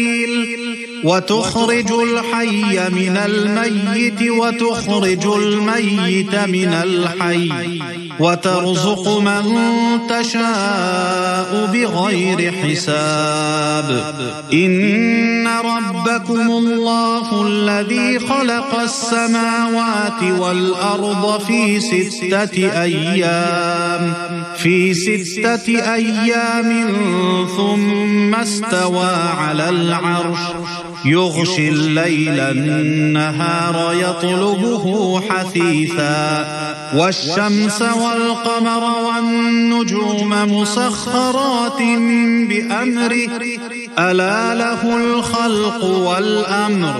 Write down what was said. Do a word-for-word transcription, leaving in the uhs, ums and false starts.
وتخرج الحي من الميت وتخرج الميت من الحي وترزق من تشاء بغير حساب. إن ربكم الله الذي خلق السماوات والأرض في ستة أيام في ستة أيام ثم استوى على العرش يغشي الليل النهار يطلبه حثيثا والشمس والقمر والنجوم مسخرات بأمره ألا له الخلق والأمر